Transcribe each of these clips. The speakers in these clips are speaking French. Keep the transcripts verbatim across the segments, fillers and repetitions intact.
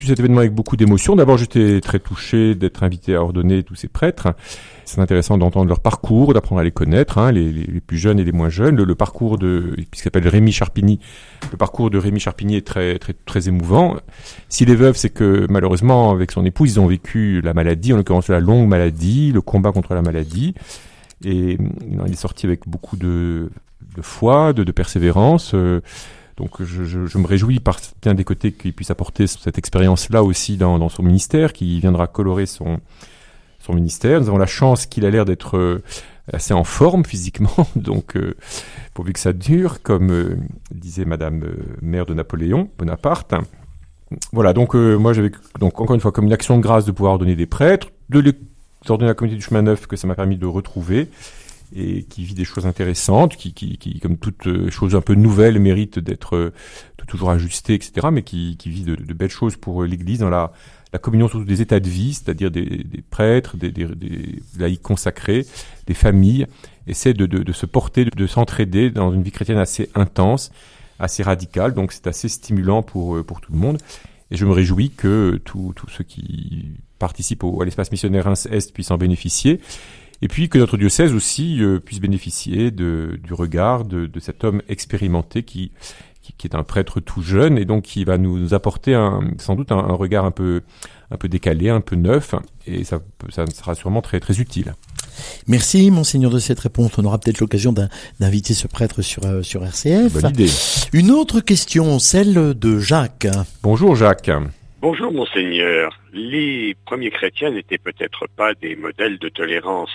Cet événement avec beaucoup d'émotion. D'abord, j'étais très touché d'être invité à ordonner tous ces prêtres. C'est intéressant d'entendre leur parcours, d'apprendre à les connaître, hein, les, les, les plus jeunes et les moins jeunes. Le, le parcours de, puisqu'il s'appelle Rémi Charpigny, le parcours de Rémi Charpigny est très, très, très émouvant. S'il est veuf, c'est que malheureusement, avec son épouse, ils ont vécu la maladie, en l'occurrence la longue maladie, le combat contre la maladie. Et il est sorti avec beaucoup de, de foi, de, de persévérance. Euh, Donc je, je, je me réjouis par bien des côtés qu'il puisse apporter cette expérience-là aussi dans, dans son ministère, qui viendra colorer son, son ministère. Nous avons la chance qu'il a l'air d'être assez en forme physiquement, donc euh, pourvu que ça dure, comme euh, disait Madame euh, Mère de Napoléon Bonaparte. Voilà, donc euh, moi j'avais donc encore une fois comme une action de grâce de pouvoir donner des prêtres, de les ordonner à la communauté du chemin neuf que ça m'a permis de retrouver, et qui vit des choses intéressantes, qui, qui, qui comme toute chose un peu nouvelle, mérite d'être euh, toujours ajustée, et cetera, mais qui, qui vit de, de belles choses pour l'Église dans la, la communion surtout des états de vie, c'est-à-dire des, des prêtres, des, des, des laïcs consacrés, des familles, essaient de, de, de se porter, de, de s'entraider dans une vie chrétienne assez intense, assez radicale, donc c'est assez stimulant pour, pour tout le monde. Et je me réjouis que tous ceux qui participent au, à l'espace missionnaire Reims-Est puissent en bénéficier. Et puis que notre diocèse aussi euh, puisse bénéficier de, du regard de, de cet homme expérimenté qui, qui, qui est un prêtre tout jeune et donc qui va nous apporter un, sans doute un, un regard un peu, un peu décalé, un peu neuf, et ça, ça sera sûrement très, très utile. Merci, Monseigneur, de cette réponse. On aura peut-être l'occasion d'inviter ce prêtre sur, euh, sur R C F. Bonne idée. Une autre question, celle de Jacques. Bonjour Jacques. Bonjour Monseigneur. Les premiers chrétiens n'étaient peut-être pas des modèles de tolérance.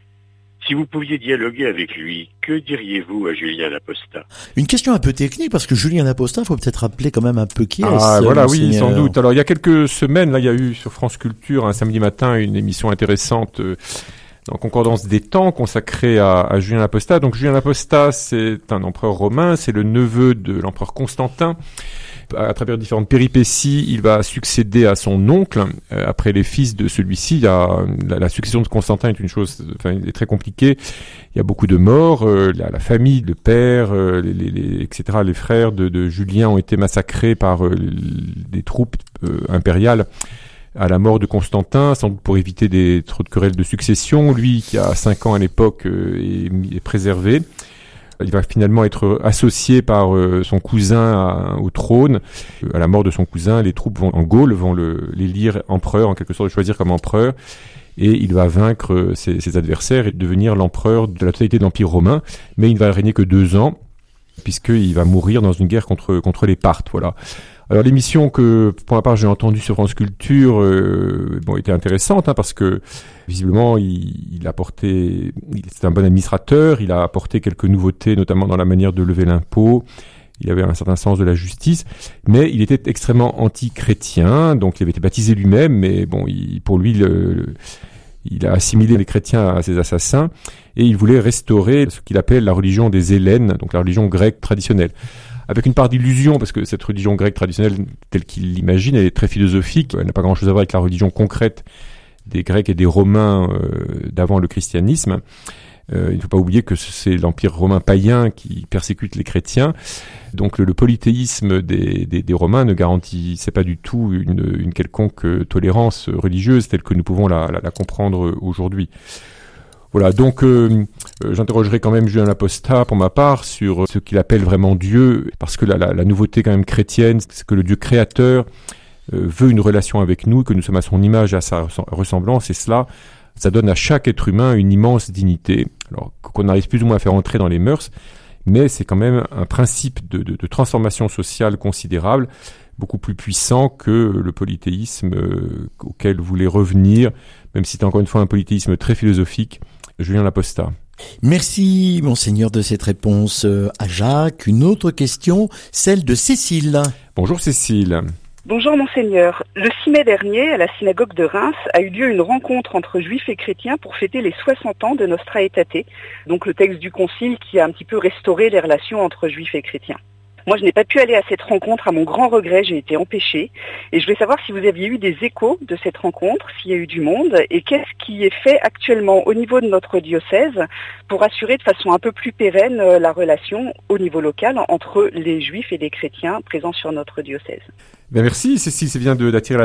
Si vous pouviez dialoguer avec lui, que diriez-vous à Julien l'Apostat? Une question un peu technique, parce que Julien l'Apostat, il faut peut-être rappeler quand même un peu qui est-ce. Ah voilà, Monseigneur. Oui, sans doute. Alors il y a quelques semaines, là, il y a eu sur France Culture, un samedi matin, une émission intéressante euh, en concordance des temps consacrée à, à Julien l'Apostat. Donc Julien l'Apostat, c'est un empereur romain, c'est le neveu de l'empereur Constantin. À travers différentes péripéties, il va succéder à son oncle. Euh, après les fils de celui-ci, il y a, la, la succession de Constantin est une chose, enfin, est très compliquée. Il y a beaucoup de morts. Euh, la, la famille, le père, euh, les, les, les, et cetera. Les frères de, de Julien ont été massacrés par euh, des troupes euh, impériales à la mort de Constantin, sans doute pour éviter des trop de querelles de succession. Lui, qui a cinq ans à l'époque, euh, est, est préservé. Il va finalement être associé par euh, son cousin à, au trône. À la mort de son cousin, les troupes vont en Gaule, vont le, l'élire empereur, en quelque sorte, le choisir comme empereur. Et il va vaincre ses, ses adversaires et devenir l'empereur de la totalité de l'Empire romain. Mais il ne va régner que deux ans, puisqu'il va mourir dans une guerre contre, contre les Parthes. Voilà. Alors l'émission que, pour ma part, j'ai entendue sur France Culture, euh, bon, était intéressante, hein, parce que visiblement, il, il a apporté, c'est un bon administrateur, il a apporté quelques nouveautés, notamment dans la manière de lever l'impôt. Il avait un certain sens de la justice, mais il était extrêmement anti-chrétien, donc il avait été baptisé lui-même, mais bon, il, pour lui, le, le, il a assimilé les chrétiens à ses assassins, et il voulait restaurer ce qu'il appelle la religion des Hellènes, donc la religion grecque traditionnelle. Avec une part d'illusion, parce que cette religion grecque traditionnelle, telle qu'il l'imagine, elle est très philosophique, elle n'a pas grand-chose à voir avec la religion concrète des Grecs et des Romains euh, d'avant le christianisme. Euh, il ne faut pas oublier que c'est l'Empire romain païen qui persécute les chrétiens. Donc le, le polythéisme des, des, des Romains ne garantissait pas du tout une, une quelconque tolérance religieuse telle que nous pouvons la, la, la comprendre aujourd'hui. Voilà, donc euh, euh, j'interrogerai quand même Julien l'Apostat pour ma part sur ce qu'il appelle vraiment Dieu, parce que la, la, la nouveauté quand même chrétienne, c'est que le Dieu créateur euh, veut une relation avec nous, que nous sommes à son image et à sa ressemblance, et cela, ça donne à chaque être humain une immense dignité. Alors qu'on arrive plus ou moins à faire entrer dans les mœurs, mais c'est quand même un principe de, de, de transformation sociale considérable, beaucoup plus puissant que le polythéisme euh, auquel voulait revenir, même si c'est encore une fois un polythéisme très philosophique, Julien l'Apostat. Merci, Monseigneur, de cette réponse à Jacques. Une autre question, celle de Cécile. Bonjour Cécile. Bonjour Monseigneur. Le six mai dernier, à la synagogue de Reims, a eu lieu une rencontre entre juifs et chrétiens pour fêter les soixante ans de Nostra Aetate, donc le texte du concile qui a un petit peu restauré les relations entre juifs et chrétiens. Moi, je n'ai pas pu aller à cette rencontre, à mon grand regret, j'ai été empêchée. Et je voulais savoir si vous aviez eu des échos de cette rencontre, s'il y a eu du monde, et qu'est-ce qui est fait actuellement au niveau de notre diocèse pour assurer de façon un peu plus pérenne la relation au niveau local entre les juifs et les chrétiens présents sur notre diocèse. Ben merci Cécile, c'est bien de, d'attirer